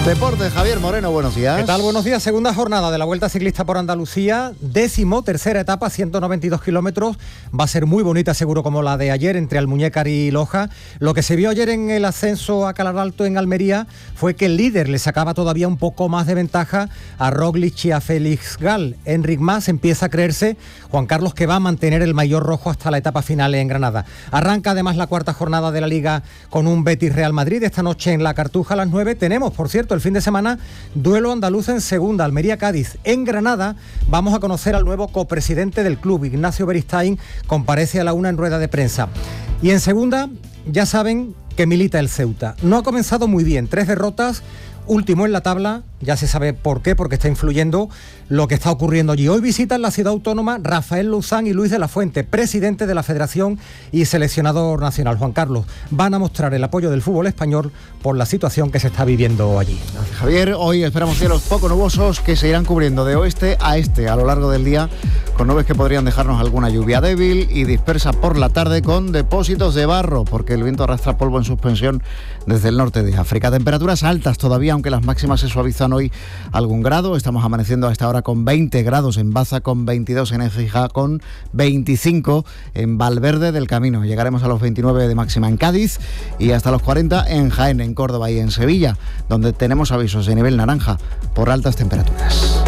Deportes, Javier Moreno, buenos días. ¿Qué tal? Buenos días. Segunda jornada de la Vuelta Ciclista por Andalucía, 13ª etapa, 192 kilómetros. Va a ser muy bonita, seguro, como la de ayer entre Almuñécar y Loja. Lo que se vio ayer en el ascenso a Calaralto en Almería fue que el líder le sacaba todavía un poco más de ventaja a Roglic y a Félix Gal. Enric Mas empieza a creerse, Juan Carlos, que va a mantener el maillot rojo hasta la etapa final en Granada. Arranca además la cuarta jornada de la Liga con un Betis Real Madrid. Esta noche en la Cartuja a las 9 tenemos, por cierto, el fin de semana, duelo andaluz en segunda, Almería-Cádiz. En Granada vamos a conocer al nuevo copresidente del club, Ignacio Beristain, comparece a la 1 en rueda de prensa. Y en segunda, ya saben que milita el Ceuta. No ha comenzado muy bien, 3 derrotas, último en la tabla, ya se sabe por qué, porque está influyendo lo que está ocurriendo allí. Hoy visitan la ciudad autónoma Rafael Luzán y Luis de la Fuente, presidente de la Federación y seleccionador nacional. Juan Carlos, van a mostrar el apoyo del fútbol español por la situación que se está viviendo allí. Gracias, Javier. Hoy esperamos cielos poco nubosos que se irán cubriendo de oeste a este a lo largo del día, con nubes que podrían dejarnos alguna lluvia débil y dispersa por la tarde con depósitos de barro, porque el viento arrastra polvo en suspensión desde el norte de África. Temperaturas altas todavía, aunque las máximas se suavizan hoy algún grado. Estamos amaneciendo a esta hora con 20 grados en Baza, con 22 en Écija, con 25 en Valverde del Camino. Llegaremos a los 29 de máxima en Cádiz y hasta los 40 en Jaén, en Córdoba y en Sevilla, donde tenemos avisos de nivel naranja por altas temperaturas.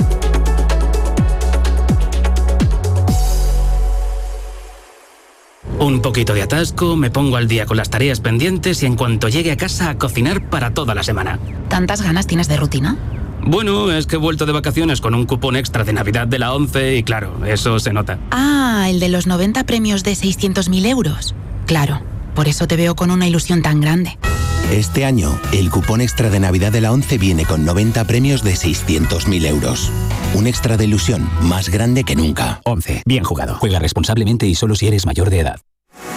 Un poquito de atasco, me pongo al día con las tareas pendientes y en cuanto llegue a casa a cocinar para toda la semana. ¿Tantas ganas tienes de rutina? Bueno, es que he vuelto de vacaciones con un cupón extra de Navidad de la 11 y claro, eso se nota. Ah, el de los 90 premios de 600.000 euros. Claro, por eso te veo con una ilusión tan grande. Este año, el cupón extra de Navidad de la 11 viene con 90 premios de 600.000 euros. Un extra de ilusión más grande que nunca. 11. Bien jugado. Juega responsablemente y solo si eres mayor de edad.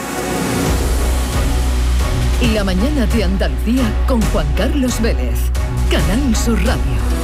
La mañana de Andalucía con Juan Carlos Vélez. Canal Sur Radio.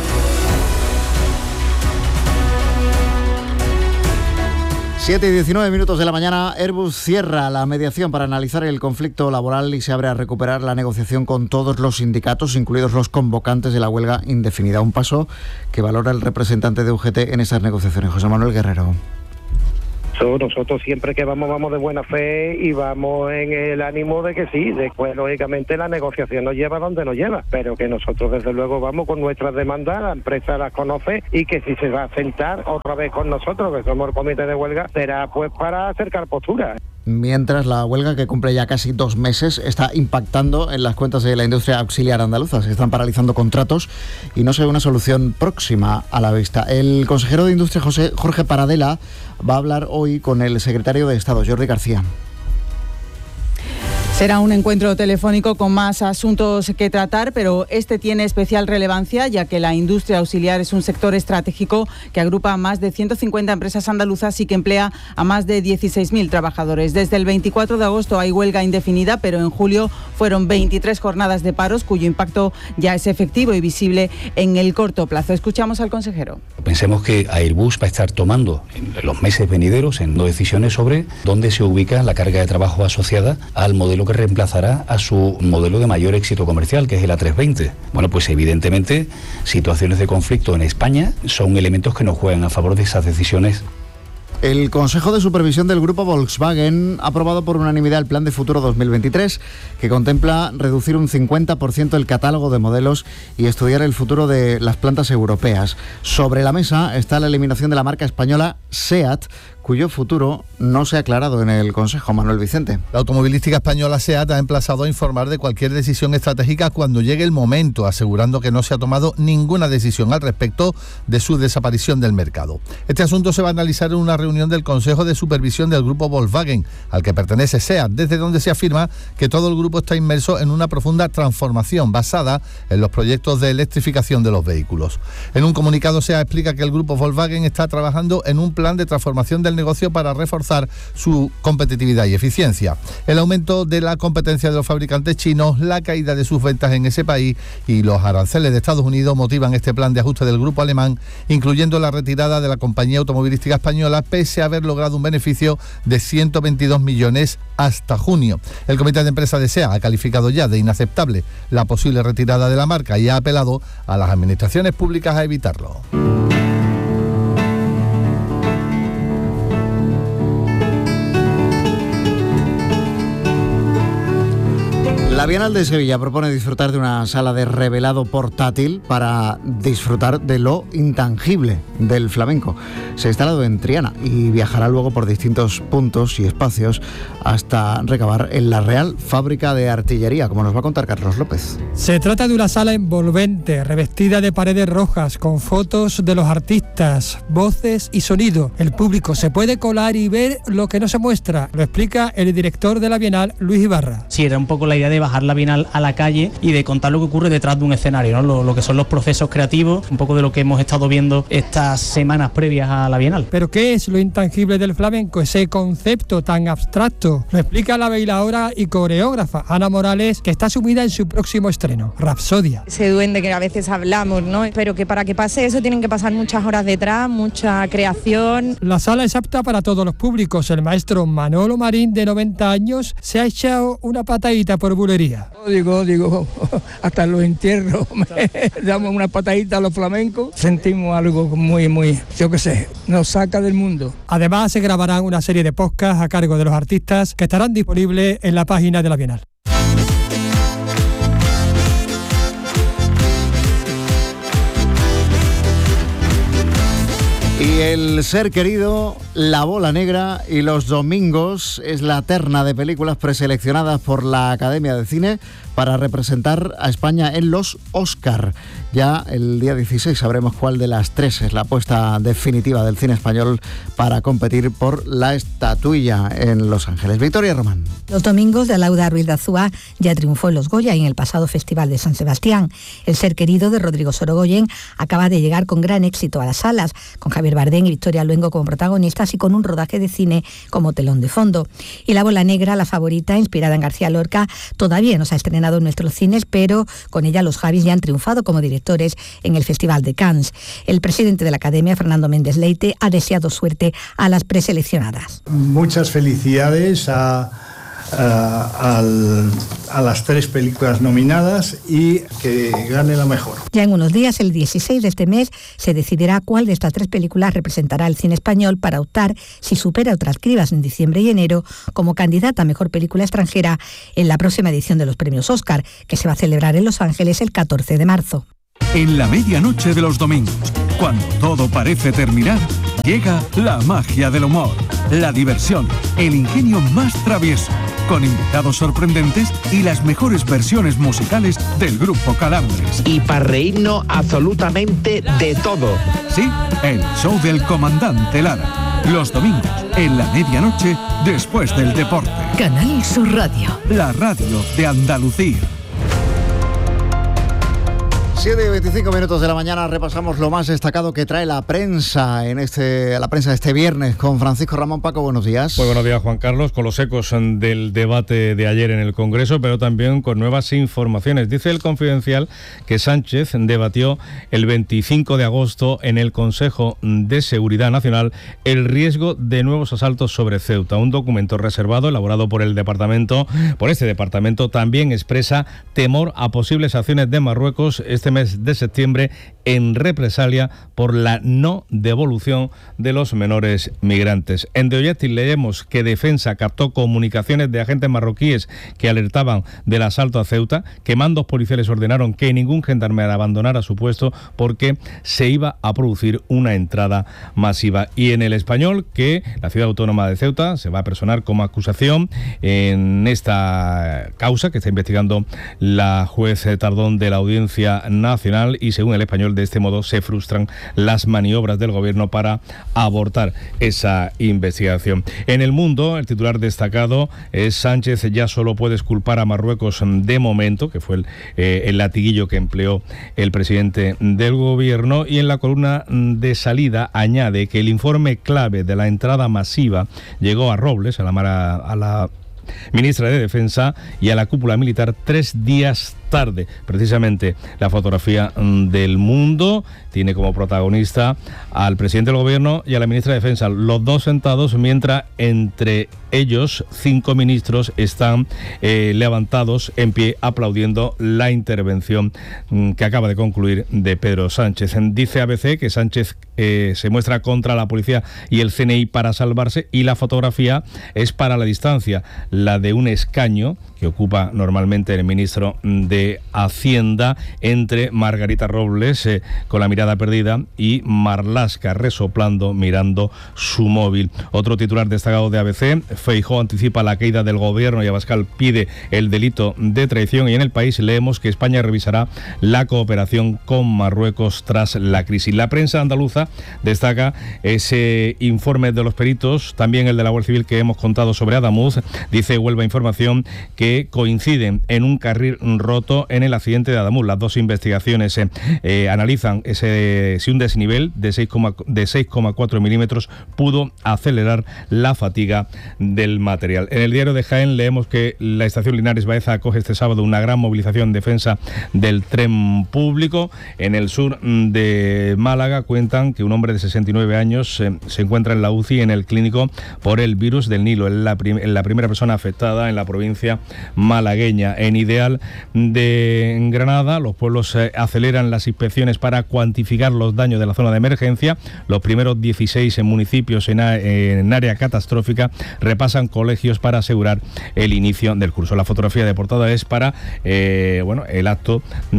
Siete y 19 minutos de la mañana. Airbus cierra la mediación para analizar el conflicto laboral y se abre a recuperar la negociación con todos los sindicatos, incluidos los convocantes de la huelga indefinida. Un paso que valora el representante de UGT en esas negociaciones, José Manuel Guerrero. Nosotros siempre que vamos de buena fe y vamos en el ánimo de que sí, después lógicamente la negociación nos lleva donde nos lleva, pero que nosotros desde luego vamos con nuestras demandas, la empresa las conoce y que si se va a sentar otra vez con nosotros, que somos el comité de huelga, será pues para acercar posturas. Mientras la huelga, que cumple ya casi 2 meses, está impactando en las cuentas de la industria auxiliar andaluza. Se están paralizando contratos y no se ve una solución próxima a la vista. El consejero de Industria, Jorge Paradela, va a hablar hoy con el secretario de Estado, Jordi García. Será un encuentro telefónico con más asuntos que tratar, pero este tiene especial relevancia ya que la industria auxiliar es un sector estratégico que agrupa a más de 150 empresas andaluzas y que emplea a más de 16.000 trabajadores. Desde el 24 de agosto hay huelga indefinida, pero en julio fueron 23 jornadas de paros cuyo impacto ya es efectivo y visible en el corto plazo. Escuchamos al consejero. Pensemos que Airbus va a estar tomando en los meses venideros decisiones sobre dónde se ubica la carga de trabajo asociada al modelo que reemplazará a su modelo de mayor éxito comercial, que es el A320. Bueno, pues evidentemente situaciones de conflicto en España son elementos que nos juegan a favor de esas decisiones. El Consejo de Supervisión del Grupo Volkswagen ha aprobado por unanimidad el Plan de Futuro 2023, que contempla reducir un 50% el catálogo de modelos y estudiar el futuro de las plantas europeas. Sobre la mesa está la eliminación de la marca española SEAT, cuyo futuro no se ha aclarado en el Consejo. Manuel Vicente. La automovilística española SEAT ha emplazado a informar de cualquier decisión estratégica cuando llegue el momento, asegurando que no se ha tomado ninguna decisión al respecto de su desaparición del mercado. Este asunto se va a analizar en una reunión del Consejo de Supervisión del Grupo Volkswagen, al que pertenece SEAT, desde donde se afirma que todo el grupo está inmerso en una profunda transformación basada en los proyectos de electrificación de los vehículos. En un comunicado, SEAT explica que el Grupo Volkswagen está trabajando en un plan de transformación del del negocio para reforzar su competitividad y eficiencia. El aumento de la competencia de los fabricantes chinos, la caída de sus ventas en ese país y los aranceles de Estados Unidos motivan este plan de ajuste del grupo alemán, incluyendo la retirada de la compañía automovilística española, pese a haber logrado un beneficio de 122 millones hasta junio. El comité de empresa de SEA ha calificado ya de inaceptable la posible retirada de la marca y ha apelado a las administraciones públicas a evitarlo. La Bienal de Sevilla propone disfrutar de una sala de revelado portátil para disfrutar de lo intangible del flamenco. Se ha instalado en Triana y viajará luego por distintos puntos y espacios hasta recabar en la Real Fábrica de Artillería, como nos va a contar Carlos López. Se trata de una sala envolvente, revestida de paredes rojas, con fotos de los artistas, voces y sonido. El público se puede colar y ver lo que no se muestra. Lo explica el director de la Bienal, Luis Ibarra. Sí, era un poco la idea de bajar la Bienal a la calle y de contar lo que ocurre detrás de un escenario, ¿no? Lo que son los procesos creativos, un poco de lo que hemos estado viendo estas semanas previas a la Bienal. ¿Pero qué es lo intangible del flamenco? Ese concepto tan abstracto. Lo explica la bailaora y coreógrafa Ana Morales, que está sumida en su próximo estreno, Rapsodia. Ese duende que a veces hablamos, ¿no? Pero que para que pase eso tienen que pasar muchas horas detrás, mucha creación. La sala es apta para todos los públicos. El maestro Manolo Marín, de 90 años, se ha echado una patadita por bulería. Digo, hasta los entierros damos una patadita a los flamencos, sentimos algo muy, yo qué sé, nos saca del mundo. Además se grabarán una serie de podcasts a cargo de los artistas que estarán disponibles en la página de la Bienal. Y el ser querido, La Bola Negra y Los Domingos es la terna de películas preseleccionadas por la Academia de Cine para representar a España en los Oscar. Ya el día 16 sabremos cuál de las tres es la apuesta definitiva del cine español para competir por la estatuilla en Los Ángeles. Victoria Román. Los Domingos, de Lauda Ruiz de Azúa, ya triunfó en los Goya y en el pasado Festival de San Sebastián. El ser querido, de Rodrigo Sorogoyen, acaba de llegar con gran éxito a las salas, con Javier Bardem y Victoria Luengo como protagonistas y con un rodaje de cine como telón de fondo. Y La Bola Negra, la favorita, inspirada en García Lorca, todavía no se ha estrenado en nuestros cines, pero con ella los Javis ya han triunfado como directores en el Festival de Cannes. El presidente de la Academia, Fernando Méndez Leite, ha deseado suerte a las preseleccionadas. Muchas felicidades a las tres películas nominadas y que gane la mejor. Ya en unos días, el 16 de este mes, se decidirá cuál de estas tres películas representará el cine español para optar, si supera otras cribas en diciembre y enero, como candidata a mejor película extranjera en la próxima edición de los premios Oscar, que se va a celebrar en Los Ángeles el 14 de marzo. En la medianoche de los domingos, cuando todo parece terminar, llega la magia del humor, la diversión, el ingenio más travieso, con invitados sorprendentes y las mejores versiones musicales del grupo Calambres. Y para reírnos absolutamente de todo. Sí, el show del comandante Lara. Los domingos, en la medianoche, después del deporte. Canal Sur Radio. La radio de Andalucía. 7:25 de la mañana, repasamos lo más destacado que trae la prensa la prensa de este viernes con Francisco Ramón. Paco, buenos días. Muy buenos días, Juan Carlos, con los ecos del debate de ayer en el Congreso, pero también con nuevas informaciones. Dice el Confidencial que Sánchez debatió el 25 de agosto en el Consejo de Seguridad Nacional el riesgo de nuevos asaltos sobre Ceuta. Un documento reservado elaborado por este departamento también expresa temor a posibles acciones de Marruecos este mes de septiembre en represalia por la no devolución de los menores migrantes. En The Objective leemos que Defensa captó comunicaciones de agentes marroquíes que alertaban del asalto a Ceuta, que mandos policiales ordenaron que ningún gendarme abandonara su puesto porque se iba a producir una entrada masiva. Y en El Español, que la ciudad autónoma de Ceuta se va a personar como acusación en esta causa que está investigando la juez Tardón de la Audiencia nacional y, según El Español, de este modo se frustran las maniobras del gobierno para abortar esa investigación. En El Mundo, el titular destacado es: Sánchez ya solo puede culpar a Marruecos de momento, que fue el latiguillo que empleó el presidente del gobierno, y en la columna de salida añade que el informe clave de la entrada masiva llegó a Robles, a la ministra de Defensa, y a la cúpula militar 3 días tarde. Precisamente la fotografía del Mundo tiene como protagonista al presidente del gobierno y a la ministra de Defensa, los dos sentados, mientras entre ellos 5 ministros están levantados en pie aplaudiendo la intervención que acaba de concluir de Pedro Sánchez. Dice ABC que Sánchez se muestra contra la policía y el CNI para salvarse, y la fotografía es para la distancia, la de un escaño que ocupa normalmente el ministro de Hacienda, entre Margarita Robles con la mirada perdida y Marlaska resoplando, mirando su móvil. Otro titular destacado de ABC: Feijóo anticipa la caída del gobierno y Abascal pide el delito de traición. Y en El País leemos que España revisará la cooperación con Marruecos tras la crisis. La prensa andaluza destaca ese informe de los peritos, también el de la Guardia Civil que hemos contado sobre Adamuz. Dice Huelva Información que coinciden en un carril roto en el accidente de Adamuz. Las dos investigaciones analizan si un desnivel de 6,4 milímetros pudo acelerar la fatiga del material. En el diario de Jaén leemos que la estación Linares Baeza acoge este sábado una gran movilización en defensa del tren público. En el sur de Málaga cuentan que un hombre de 69 años se encuentra en la UCI en el clínico por el virus del Nilo. Es la primera persona afectada en la provincia malagueña. En Ideal de Granada, los pueblos aceleran las inspecciones para cuantificar los daños de la zona de emergencia. Los primeros 16 municipios en área catastrófica repasan colegios para asegurar el inicio del curso. La fotografía de portada es para el acto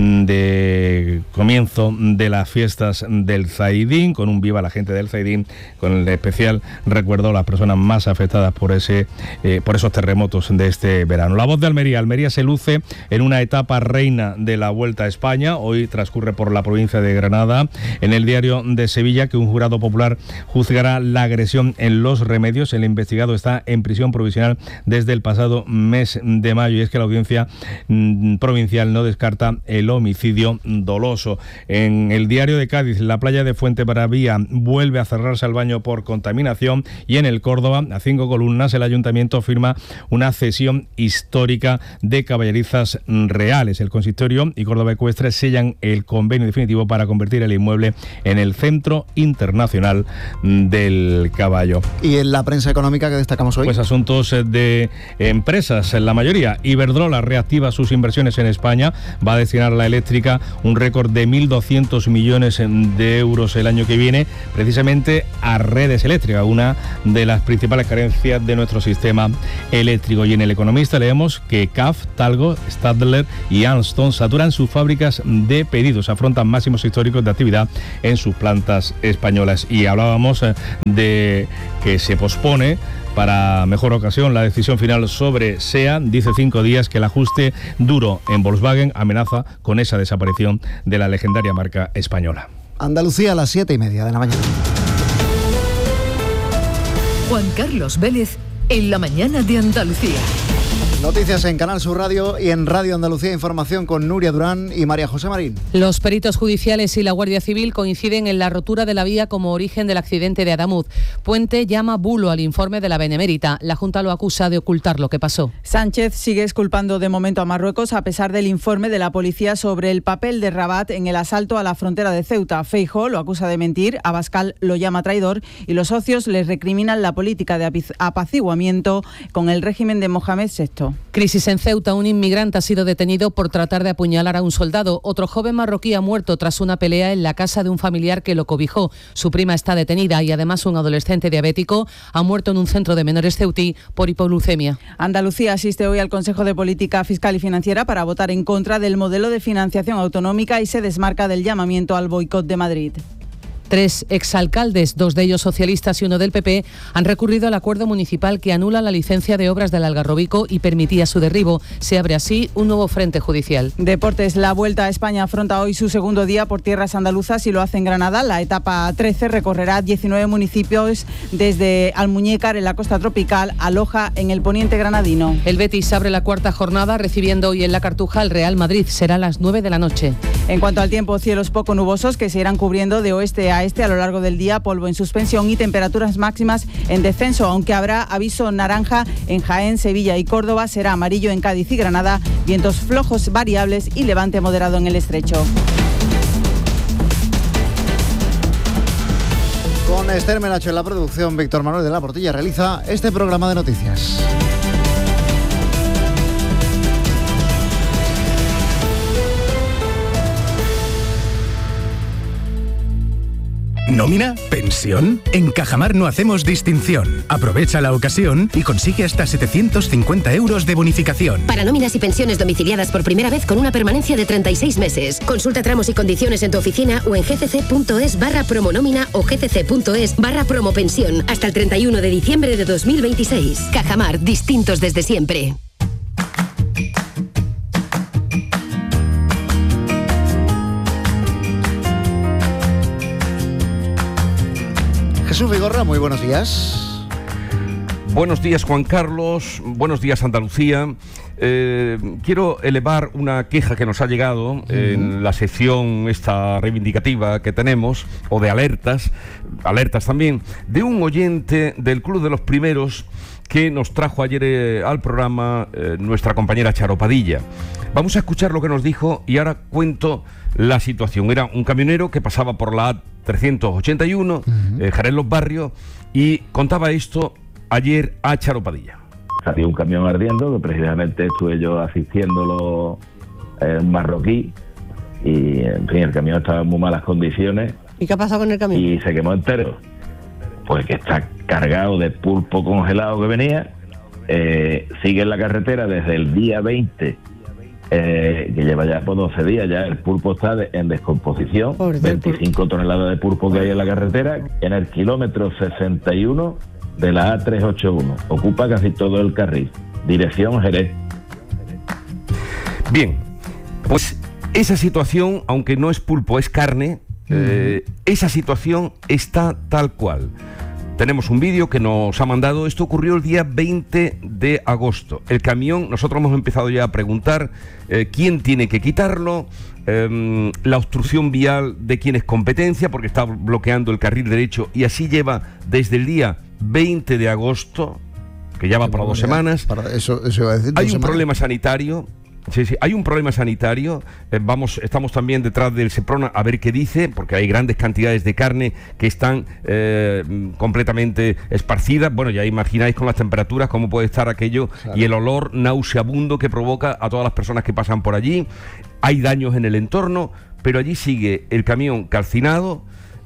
de comienzo de las fiestas del Zaidín, con un viva la gente del Zaidín, con el especial recuerdo a las personas más afectadas por esos terremotos de este verano. La Voz de Almería. Almería se luce en una etapa reina de la Vuelta a España. Hoy transcurre por la provincia de Granada. En el diario de Sevilla, que un jurado popular juzgará la agresión en Los Remedios. El investigado está en prisión provisional desde el pasado mes de mayo, y es que la audiencia provincial no descarta el homicidio doloso. En el diario de Cádiz, la playa de Fuentebraría vuelve a cerrarse al baño por contaminación, y en el Córdoba, a 5 columnas, el ayuntamiento firma una cesión histórica de caballerizas reales. El consistorio y Córdoba Ecuestre sellan el convenio definitivo para convertir el inmueble en el Centro Internacional del Caballo. ¿Y en la prensa económica que destacamos hoy? Pues asuntos de empresas, en la mayoría. Iberdrola reactiva sus inversiones en España, va a destinar a la eléctrica un récord de 1.200 millones de euros el año que viene, precisamente a redes eléctricas, una de las principales carencias de nuestro sistema eléctrico. Y en El Economista leemos que CAF, Talgo, Stadler y Alstom saturan sus fábricas de pedidos, afrontan máximos históricos de actividad en sus plantas españolas. Y hablábamos de que se pospone para mejor ocasión la decisión final sobre SEAT. Dice 5 días que el ajuste duro en Volkswagen amenaza con esa desaparición de la legendaria marca española. Andalucía a las 7:30 de la mañana. Juan Carlos Vélez en la mañana de Andalucía. Noticias en Canal Sur Radio y en Radio Andalucía. Información con Nuria Durán y María José Marín. Los peritos judiciales y la Guardia Civil coinciden en la rotura de la vía como origen del accidente de Adamuz. Puente llama bulo al informe de la Benemérita. La Junta lo acusa de ocultar lo que pasó. Sánchez sigue exculpando de momento a Marruecos a pesar del informe de la policía sobre el papel de Rabat en el asalto a la frontera de Ceuta. Feijóo lo acusa de mentir, Abascal lo llama traidor y los socios les recriminan la política de apaciguamiento con el régimen de Mohamed VI. Crisis en Ceuta. Un inmigrante ha sido detenido por tratar de apuñalar a un soldado. Otro joven marroquí ha muerto tras una pelea en la casa de un familiar que lo cobijó. Su prima está detenida y además un adolescente diabético ha muerto en un centro de menores ceutí por hipoglucemia. Andalucía asiste hoy al Consejo de Política Fiscal y Financiera para votar en contra del modelo de financiación autonómica y se desmarca del llamamiento al boicot de Madrid. 3 exalcaldes, 2 de ellos socialistas y 1 del PP, han recurrido al acuerdo municipal que anula la licencia de obras del Algarrobico y permitía su derribo. Se abre así un nuevo frente judicial. Deportes, la Vuelta a España afronta hoy su segundo día por tierras andaluzas y lo hace en Granada. La etapa 13 recorrerá 19 municipios desde Almuñécar en la costa tropical a Loja en el poniente granadino. El Betis abre la cuarta jornada recibiendo hoy en la Cartuja al Real Madrid. Será a las 9 de la noche. En cuanto al tiempo, cielos poco nubosos que se irán cubriendo de oeste a este a lo largo del día, polvo en suspensión y temperaturas máximas en descenso, aunque habrá aviso naranja en Jaén, Sevilla y Córdoba, será amarillo en Cádiz y Granada, vientos flojos variables y levante moderado en el estrecho. Con Esther Menacho en la producción, Víctor Manuel de la Portilla realiza este programa de noticias. ¿Nómina? ¿Pensión? En Cajamar no hacemos distinción. Aprovecha la ocasión y consigue hasta 750 euros de bonificación. Para nóminas y pensiones domiciliadas por primera vez con una permanencia de 36 meses. Consulta tramos y condiciones en tu oficina o en gcc.es/promonómina o gcc.es/promopensión hasta el 31 de diciembre de 2026. Cajamar, distintos desde siempre. Jesús Vigorra, muy buenos días. Buenos días, Juan Carlos. Buenos días, Andalucía. Quiero elevar una queja que nos ha llegado en la sección esta reivindicativa que tenemos, o de alertas también, de un oyente del Club de los Primeros que nos trajo ayer al programa nuestra compañera Charo Padilla. Vamos a escuchar lo que nos dijo y ahora cuento la situación. Era un camionero que pasaba por la A381, Jerez Los Barrios, y contaba esto ayer a Charo Padilla. Salió un camión ardiendo, que precisamente estuve yo asistiéndolo, un marroquí, y en fin, el camión estaba en muy malas condiciones. ¿Y qué ha pasado con el camión? Y se quemó entero. Pues que está cargado de pulpo congelado que venía, sigue en la carretera desde el día 20, que lleva ya por 12 días, ya el pulpo está en descomposición, 25 toneladas de pulpo que hay en la carretera, en el kilómetro 61 de la A381, ocupa casi todo el carril, dirección Jerez. Bien, pues esa situación, aunque no es pulpo, es carne, esa situación está tal cual. Tenemos un vídeo que nos ha mandado, esto ocurrió el día 20 de agosto. El camión, nosotros hemos empezado ya a preguntar quién tiene que quitarlo, la obstrucción vial de quién es competencia, porque está bloqueando el carril derecho, y así lleva desde el día 20 de agosto, que ya va por 2 semanas. Eso iba a decir, hay un problema sanitario. Sí, hay un problema sanitario. Estamos también detrás del Seprona a ver qué dice, porque hay grandes cantidades de carne que están completamente esparcidas. Bueno, ya imagináis con las temperaturas cómo puede estar aquello, claro, y el olor nauseabundo que provoca a todas las personas que pasan por allí. Hay daños en el entorno, pero allí sigue el camión calcinado.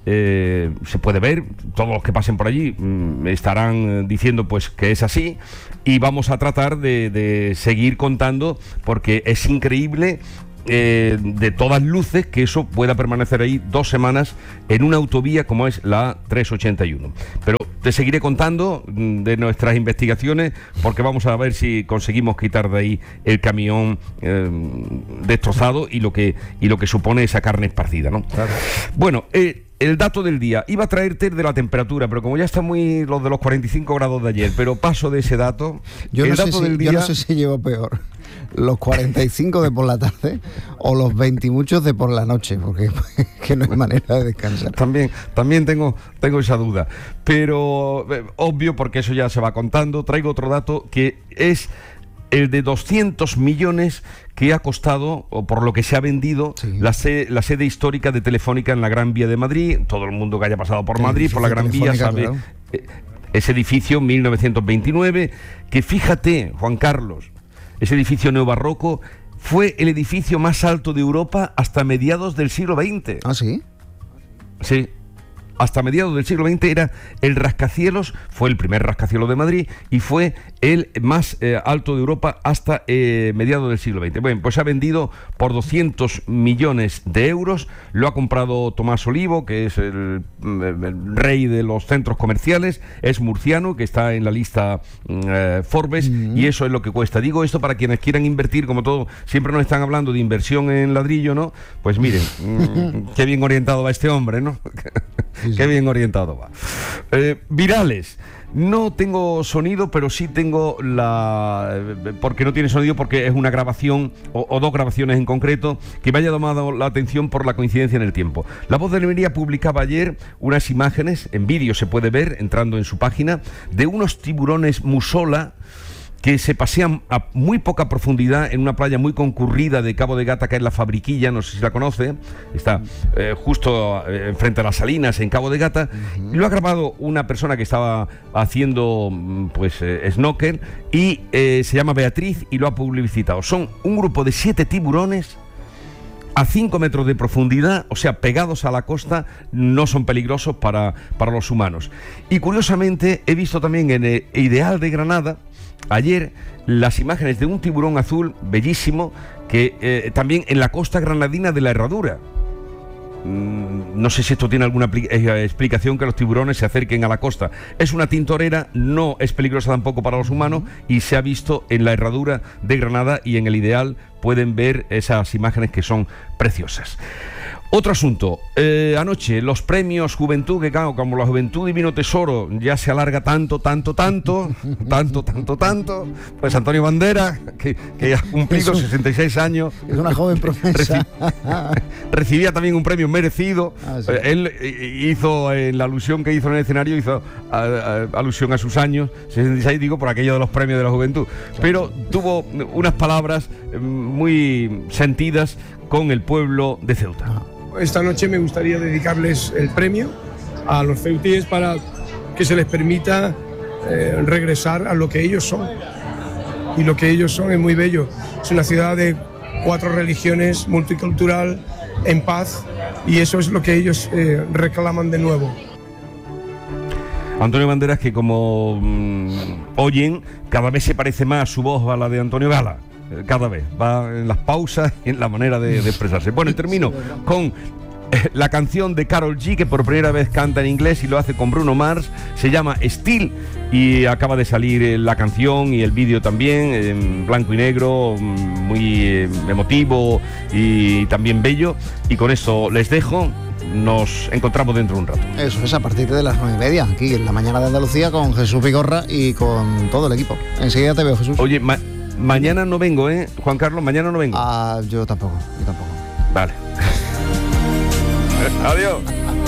Se puede ver, todos los que pasen por allí estarán diciendo pues que es así, y vamos a tratar de seguir contando, porque es increíble de todas luces que eso pueda permanecer ahí 2 semanas en una autovía como es la A381. Pero te seguiré contando de nuestras investigaciones, porque vamos a ver si conseguimos quitar de ahí el camión destrozado y lo que supone esa carne esparcida, ¿no? Claro. Bueno, el dato del día, iba a traerte de la temperatura, pero como ya está muy los de los 45 grados de ayer, pero paso de ese dato. Yo no sé si llevo peor los 45 de por la tarde o los 20 y muchos de por la noche, porque que no hay manera de descansar. También tengo esa duda, pero obvio, porque eso ya se va contando. Traigo otro dato que es el de 200 millones que ha costado, o por lo que se ha vendido, sí, la sede histórica de Telefónica en la Gran Vía de Madrid. Todo el mundo que haya pasado por Madrid, por la Gran Vía, sabe, claro, ese edificio 1929, que fíjate, Juan Carlos, ese edificio neobarroco fue el edificio más alto de Europa hasta mediados del siglo XX. ¿Ah, sí? Sí. hasta mediados del siglo XX era el rascacielos, fue el primer rascacielos de Madrid y fue el más alto de Europa hasta mediados del siglo XX. Bueno, pues se ha vendido por 200 millones de euros, lo ha comprado Tomás Olivo, que es el rey de los centros comerciales, es murciano, que está en la lista Forbes, y eso es lo que cuesta. Digo esto para quienes quieran invertir, como todo, siempre nos están hablando de inversión en ladrillo, ¿no? Pues miren, qué bien orientado va este hombre, ¿no? Qué bien orientado va. Virales. No tengo sonido, pero sí tengo porque no tiene sonido, porque es una grabación o dos grabaciones en concreto que me haya llamado la atención por la coincidencia en el tiempo. La Voz de Almería publicaba ayer unas imágenes, en vídeo se puede ver entrando en su página, de unos tiburones musola que se pasean a muy poca profundidad en una playa muy concurrida de Cabo de Gata, que es la Fabriquilla, no sé si la conoce, está justo frente a las Salinas, en Cabo de Gata. Lo ha grabado una persona que estaba haciendo snorkel y se llama Beatriz y lo ha publicitado. Son un grupo de 7 tiburones a 5 metros de profundidad, o sea, pegados a la costa, no son peligrosos para los humanos. Y curiosamente he visto también en el Ideal de Granada ayer las imágenes de un tiburón azul bellísimo que también en la costa granadina de la Herradura. No sé si esto tiene alguna explicación, que los tiburones se acerquen a la costa. Es una tintorera, no es peligrosa tampoco para los humanos, y se ha visto en la Herradura de Granada, y en el Ideal pueden ver esas imágenes que son preciosas. Otro asunto, anoche los premios Juventud, que claro, como la Juventud Divino Tesoro ya se alarga tanto, pues Antonio Banderas, que ha cumplido 66 años, es una joven promesa, recibía también un premio merecido. Sí. Él hizo, en la alusión que hizo en el escenario, hizo alusión a sus años, 66, digo, por aquello de los premios de la juventud, pero tuvo unas palabras muy sentidas con el pueblo de Ceuta. Esta noche me gustaría dedicarles el premio a los ceutíes para que se les permita regresar a lo que ellos son. Y lo que ellos son es muy bello. Es una ciudad de 4 religiones, multicultural, en paz, y eso es lo que ellos reclaman de nuevo. Antonio Banderas, que como oyen, cada vez se parece más su voz a la de Antonio Gala. Cada vez va en las pausas y en la manera de expresarse. Bueno, y termino con la canción de Karol G, que por primera vez canta en inglés y lo hace con Bruno Mars. Se llama Still y acaba de salir la canción y el vídeo también en blanco y negro, muy emotivo y también bello. Y con esto les dejo. Nos encontramos dentro de un rato. Eso es a partir de las 9:30, aquí en la mañana de Andalucía, con Jesús Vigorra y con todo el equipo. Enseguida te veo, Jesús. Oye, mañana no vengo, Juan Carlos, mañana no vengo. Yo tampoco. Vale. Adiós.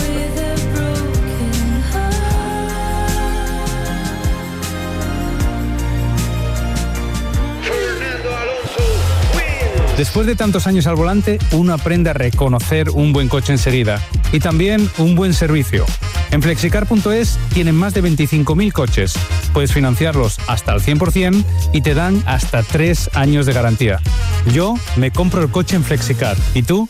Después de tantos años al volante, uno aprende a reconocer un buen coche enseguida y también un buen servicio. En flexicar.es tienen más de 25.000 coches. Puedes financiarlos hasta al 100% y te dan hasta 3 años de garantía. Yo me compro el coche en Flexicar. ¿Y tú?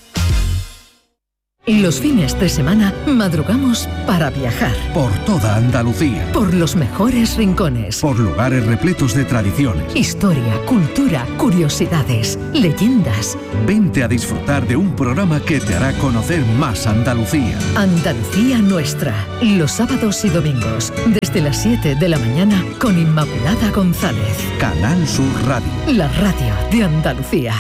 Los fines de semana madrugamos para viajar. Por toda Andalucía. Por los mejores rincones. Por lugares repletos de tradiciones. Historia, cultura, curiosidades, leyendas. Vente a disfrutar de un programa que te hará conocer más Andalucía. Andalucía Nuestra. Los sábados y domingos, desde las 7 de la mañana, con Inmaculada González. Canal Sur Radio. La radio de Andalucía.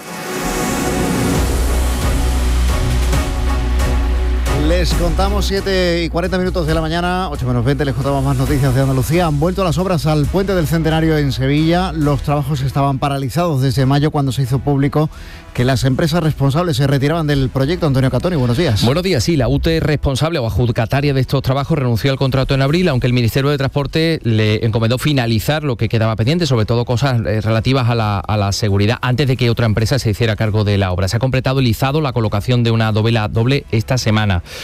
Les contamos 7:40 de la mañana, 8:20, les contamos más noticias de Andalucía. Han vuelto las obras al Puente del Centenario en Sevilla. Los trabajos estaban paralizados desde mayo, cuando se hizo público que las empresas responsables se retiraban del proyecto. Antonio Catoni, buenos días. Buenos días, sí, la UTE responsable o adjudicataria de estos trabajos renunció al contrato en abril, aunque el Ministerio de Transporte le encomendó finalizar lo que quedaba pendiente, sobre todo cosas relativas a la seguridad, antes de que otra empresa se hiciera cargo de la obra. Se ha completado el izado, la colocación de una dovela doble esta semana.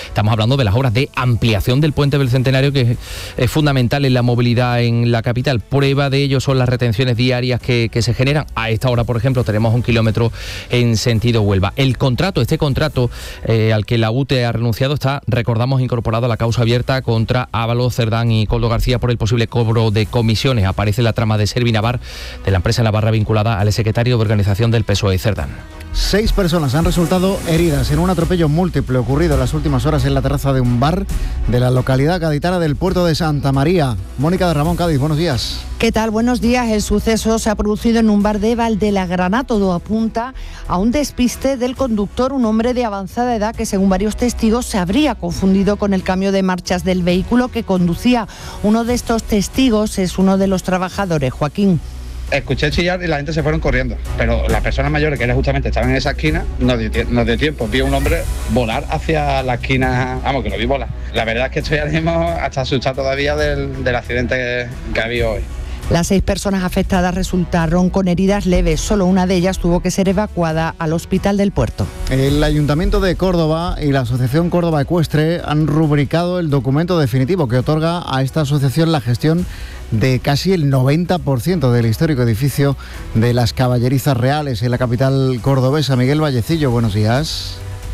Estamos hablando de las obras de ampliación del puente del Centenario, que es fundamental en la movilidad en la capital. Prueba de ello son las retenciones diarias que se generan. A esta hora, por ejemplo, tenemos 1 kilómetro en sentido Huelva. Este contrato al que la UTE ha renunciado está, recordamos, incorporado a la causa abierta contra Ábalos, Cerdán y Coldo García por el posible cobro de comisiones. Aparece la trama de Servinavar, de la empresa navarra vinculada al secretario de organización del PSOE, Cerdán. 6 personas han resultado heridas en un atropello múltiple ocurrido en las últimas horas en la terraza de un bar de la localidad gaditana del puerto de Santa María. Mónica de Ramón, Cádiz, buenos días. ¿Qué tal? Buenos días. El suceso se ha producido en un bar de Valdelagrana. Todo apunta a un despiste del conductor, un hombre de avanzada edad que, según varios testigos, se habría confundido con el cambio de marchas del vehículo que conducía. Uno de estos testigos es uno de los trabajadores, Joaquín. Escuché chillar y la gente se fueron corriendo, pero las personas mayores que justamente estaban en esa esquina no dio tiempo. Vi a un hombre volar hacia la esquina, vamos, que lo vi volar. La verdad es que estoy ahora mismo hasta asustado todavía del accidente que ha habido hoy. Las 6 personas afectadas resultaron con heridas leves. Solo una de ellas tuvo que ser evacuada al hospital del puerto. El Ayuntamiento de Córdoba y la Asociación Córdoba Ecuestre han rubricado el documento definitivo que otorga a esta asociación la gestión de casi el 90% del histórico edificio de las Caballerizas Reales en la capital cordobesa. Miguel Vallecillo, buenos días.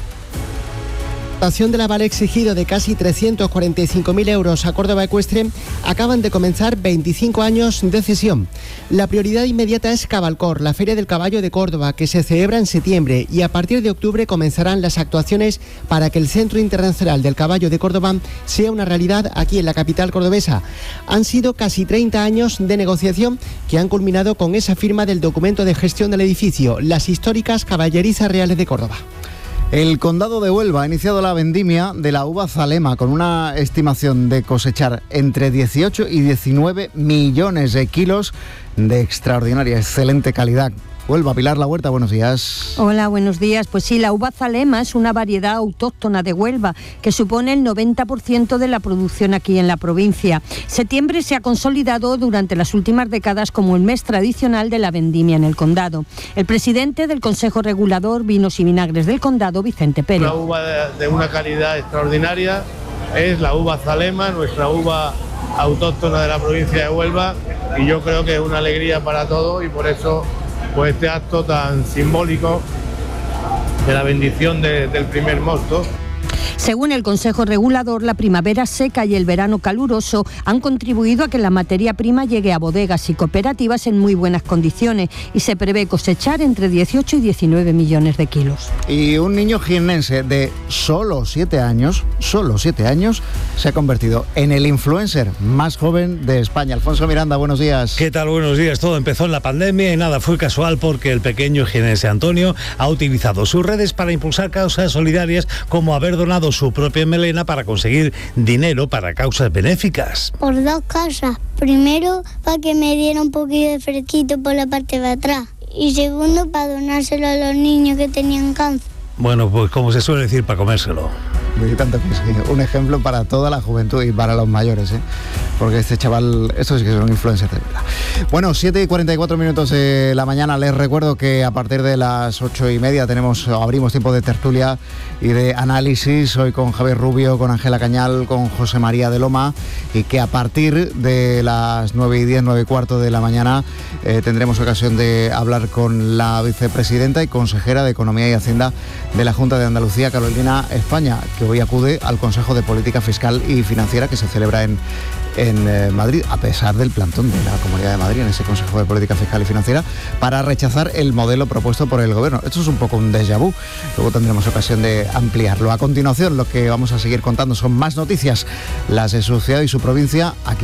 La dotación del aval exigido de casi 345.000 euros a Córdoba Ecuestre acaban de comenzar 25 años de cesión. La prioridad inmediata es Cabalcor, la Feria del Caballo de Córdoba, que se celebra en septiembre, y a partir de octubre comenzarán las actuaciones para que el Centro Internacional del Caballo de Córdoba sea una realidad aquí en la capital cordobesa. Han sido casi 30 años de negociación que han culminado con esa firma del documento de gestión del edificio, las históricas Caballerizas Reales de Córdoba. El Condado de Huelva ha iniciado la vendimia de la uva Zalema con una estimación de cosechar entre 18 y 19 millones de kilos de extraordinaria, excelente calidad. Huelva, Pilar La Huerta, buenos días. Hola, buenos días. Pues sí, la uva Zalema es una variedad autóctona de Huelva que supone el 90% de la producción aquí en la provincia. Septiembre se ha consolidado durante las últimas décadas como el mes tradicional de la vendimia en el condado. El presidente del Consejo Regulador Vinos y Vinagres del Condado, Vicente Pérez. Una uva de una calidad extraordinaria es la uva Zalema, nuestra uva autóctona de la provincia de Huelva, y yo creo que es una alegría para todos, y por eso pues este acto tan simbólico de la bendición del primer mosto. Según el Consejo Regulador, la primavera seca y el verano caluroso han contribuido a que la materia prima llegue a bodegas y cooperativas en muy buenas condiciones, y se prevé cosechar entre 18 y 19 millones de kilos. Y un niño jiennense de solo 7 años, se ha convertido en el influencer más joven de España. Alfonso Miranda, buenos días. ¿Qué tal? Buenos días. Todo empezó en la pandemia y nada fue casual, porque el pequeño jiennense Antonio ha utilizado sus redes para impulsar causas solidarias, como haber donado su propia melena para conseguir dinero para causas benéficas. Por 2 cosas. Primero, para que me diera un poquito de fresquito por la parte de atrás. Y segundo, para donárselo a los niños que tenían cáncer. Bueno, pues como se suele decir, para comérselo. Tanto que sí, un ejemplo para toda la juventud y para los mayores, porque este chaval, estos sí que son influencers de verdad. Bueno, 7:44 de la mañana. Les recuerdo que a partir de las 8:30 abrimos tiempo de tertulia y de análisis, hoy con Javier Rubio, con Ángela Cañal, con José María de Loma, y que a partir de las 9:10, 9:15 de la mañana tendremos ocasión de hablar con la vicepresidenta y consejera de Economía y Hacienda de la Junta de Andalucía, Carolina España, que hoy acude al Consejo de Política Fiscal y Financiera que se celebra en Madrid, a pesar del plantón de la Comunidad de Madrid en ese Consejo de Política Fiscal y Financiera, para rechazar el modelo propuesto por el Gobierno. Esto es un poco un déjà vu, luego tendremos ocasión de ampliarlo. A continuación, lo que vamos a seguir contando son más noticias, las de su ciudad y su provincia, aquí